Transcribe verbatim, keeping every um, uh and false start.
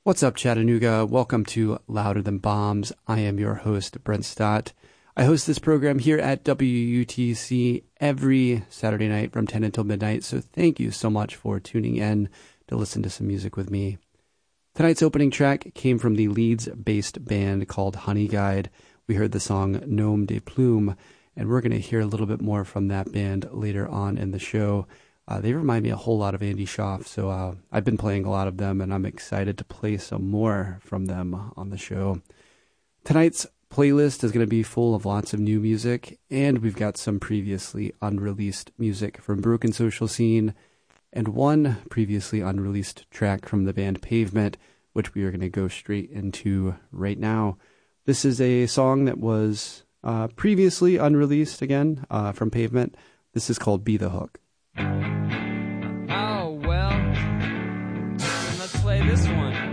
What's up, Chattanooga? Welcome to Louder Than Bombs. I am your host, Brent Stott. I host this program here at W U T C every Saturday night from ten until midnight, so thank you so much for tuning in to listen to some music with me. Tonight's opening track came from the Leeds-based band called Honey Guide. We heard the song Nom de Plume, and we're going to hear a little bit more from that band later on in the show. Uh, they remind me a whole lot of Andy Schaaf, so uh, I've been playing a lot of them, and I'm excited to play some more from them on the show. Tonight's playlist is going to be full of lots of new music, and we've got some previously unreleased music from Broken Social Scene, and one previously unreleased track from the band Pavement, which we are going to go straight into right now. This is a song that was uh, previously unreleased again uh, from Pavement. This is called Be the Hook. Oh, well, let's play this one.